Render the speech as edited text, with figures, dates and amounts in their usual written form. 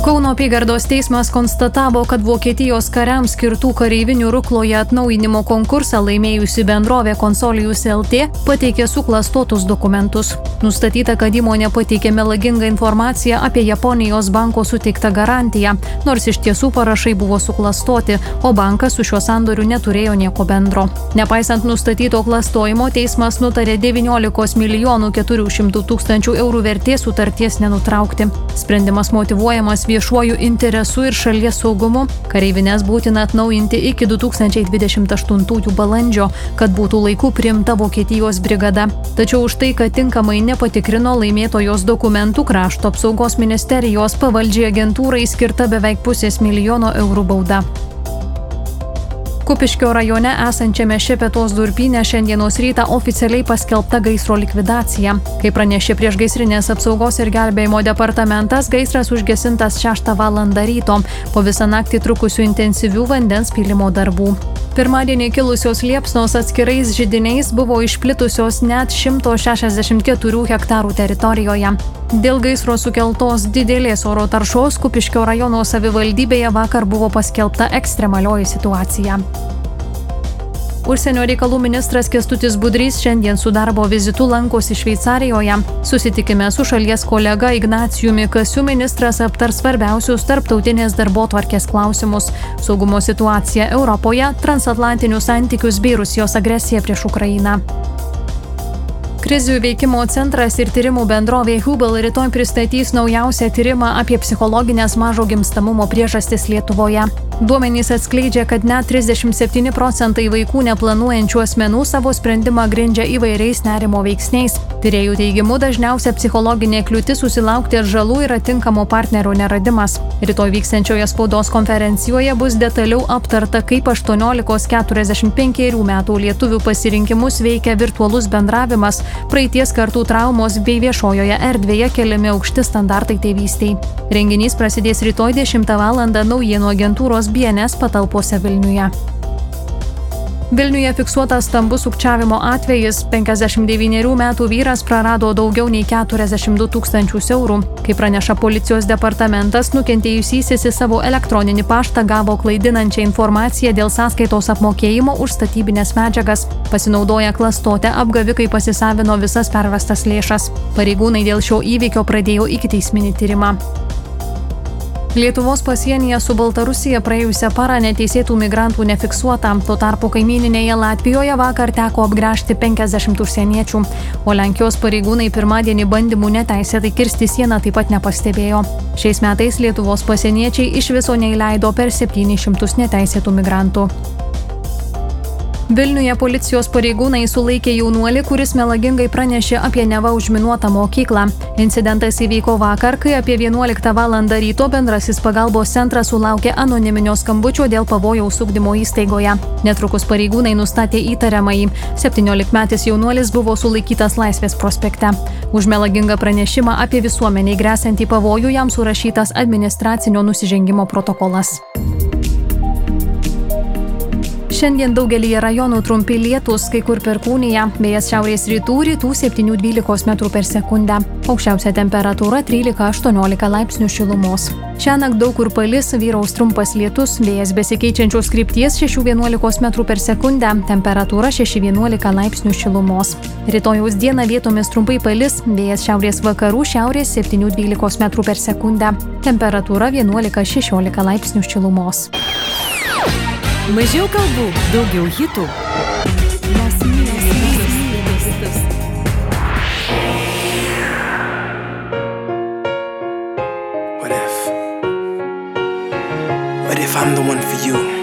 Kauno apygardos teismas konstatavo, kad Vokietijos kariams skirtų kareivinių Rukloje atnaujinimo konkursą laimėjusi bendrovė Consolijus LT pateikė suklastotus dokumentus. Nustatyta, kad įmonė pateikė melagingą informaciją apie Japonijos banko suteiktą garantiją, nors iš tiesų parašai buvo suklastoti, o bankas su šiuo sandoriu neturėjo nieko bendro. Nepaisant nustatyto klastojimo, teismas nutarė 19 milijonų 400 tūkstančių eurų vertės sutarties nenutraukti. Sprendimas motyvuojamas viešuoju interesu ir šalies saugumu. Kareivines būtina atnaujinti iki 2028 balandžio, kad būtų laiku priimta Vokietijos brigada. Tačiau už tai, kad tinkamai nepatikrino laimėtojos dokumentų, Krašto apsaugos ministerijos pavaldžiai agentūrai skirta beveik 500 milijono eurų bauda. Kupiškio rajone esančiame Šepetos durpyne šiandienos rytą oficialiai paskelbta gaisro likvidacija. Kaip pranešė Priešgaisrinės apsaugos ir gelbėjimo departamentas, gaisras užgesintas 6 valandą ryto po visą naktį trukusių intensyvių vandens pylimo darbų. Pirmadienį kilusios liepsnos atskirais židiniais buvo išplitusios net 164 hektarų teritorijoje. Dėl gaisro sukeltos didelės oro taršos Kupiškio rajono savivaldybėje vakar buvo paskelbta ekstremalioji situacija. Užsienio reikalų ministras Kęstutis Budrys šiandien su darbo vizitu lankosi Šveicarijoje. Susitikime su šalies kolega Ignacijumi Kasiu ministras aptars svarbiausius tarptautinės darbotvarkės klausimus – saugumo situaciją Europoje, transatlantinius santykius bei Rusijos agresiją prieš Ukrainą. Krizių veikimo centras ir tyrimų bendrovė Hubble rytoj pristatys naujausią tyrimą apie psichologinės mažo gimstamumo priežastis Lietuvoje. Duomenys atskleidžia, kad net 37% vaikų neplanuojančių asmenų savo sprendimą grindžia įvairiais nerimo veiksniais. Tyrėjų teigimu dažniausia psichologinė kliūtis susilaukti atžalų yra tinkamo partnerio neradimas. Rytoj vyksiančioje spaudos konferencijoje bus detaliau aptarta, kaip 18–45 metų lietuvių pasirinkimus veikia virtualus bendravimas, praeities kartų traumos bei viešojoje erdvėje keliami aukšti standartai tėvystei. Renginys prasidės rytoj 10 val. Naujienų agentūros BNS patalpose Vilniuje. Vilniuje fiksuotas stambus sukčiavimo atvejis. 59 metų vyras prarado daugiau nei 42 tūkstančius eurų. Kaip praneša policijos departamentas, nukentėjusysis į savo elektroninį paštą gavo klaidinančią informaciją dėl sąskaitos apmokėjimo už statybinės medžiagas. Pasinaudoję klastotę, apgavikai pasisavino visas pervestas lėšas. Pareigūnai dėl šio įvykio pradėjo ikiteisminį tyrimą. Lietuvos pasienyje su Baltarusija praėjusią parą neteisėtų migrantų nefiksuota, tuo tarpu kaimyninėje Latvijoje vakar teko apgręžti 50 užsieniečių, o Lenkijos pareigūnai pirmadienį bandymų neteisėtai kirsti sieną taip pat nepastebėjo. Šiais metais Lietuvos pasieniečiai iš viso neįleido per 700 neteisėtų migrantų. Vilniuje policijos pareigūnai sulaikė jaunuolį, kuris melagingai pranešė apie neva užminuotą mokyklą. Incidentas įvyko vakar, kai apie 11 val. Ryto bendrasis pagalbos centras sulaukė anoniminio skambučio dėl pavojaus ugdymo įstaigoje. Netrukus pareigūnai nustatė įtariamąjį. 17-metis jaunuolis buvo sulaikytas Laisvės prospekte. Už melagingą pranešimą apie visuomeniai gresiantį pavojų jam surašytas administracinio nusižengimo protokolas. Šiandien daugelį rajonų trumpi lietūs, kai kur perkūnija, vėjas šiaurės rytų 7–12 metrų per sekundę. Aukščiausia temperatūra 13–18 laipsnių šilumos. Šiąnakt daug kur palis, vyraus trumpas lietus, vėjas besikeičiančios krypties 6–11 metrų per sekundę, temperatūra 6–11 laipsnių šilumos. Rytojaus dieną vietomis trumpai palis, vėjas šiaurės vakarų, šiaurės 7–12 metrų per sekundę, temperatūra 11–16 laipsnių šilumos. Mažiau kalbų, daugiau hitų. What if I'm the one for you?